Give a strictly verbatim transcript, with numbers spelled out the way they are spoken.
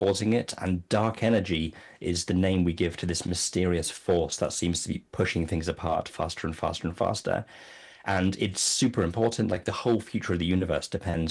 causing it. And dark energy is the name we give to this mysterious force that seems to be pushing things apart faster and faster and faster. And it's super important. Like the whole future of the universe depends